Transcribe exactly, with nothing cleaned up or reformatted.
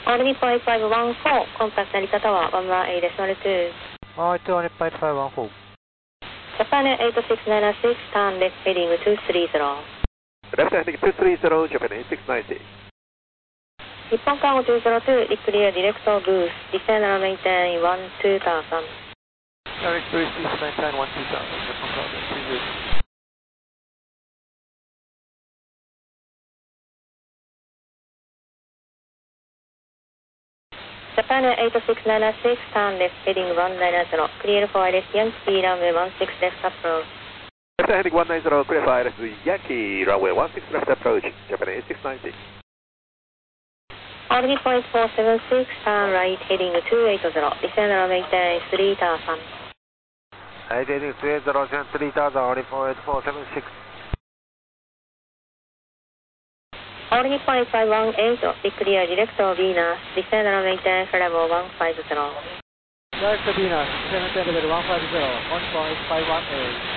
All Nippon eight five one four, contact Narita Tower one one eight decimal two. Alright, two eight five one four. Japan eight six nine six, turn left heading two three zero. Left heading two three zero, Japan eight six nine six. Nippon Cargo two zero two, clear direct booth, descend and maintain one two thousand. Direct booth, descend maintain one two thousand, Nippon Cargo two zero two. Japan eight six nine six, turn left heading one nine zero, clear for I L S Yankee runway one six left approach. Left heading one nine zero, clear for I L S Yankee runway one six left approach, Japan eight six nine six. All Nippon eight four seven six, turn right heading two eight zero, descend and maintain three thousand. Right heading two eight zero, descend three thousand, All Nippon eight four seven six. All Nippon eight five one eight, clear direct Venus, descend and maintain level one five zero. Direct Venus, descend level one five zero, All Nippon eight five one eight.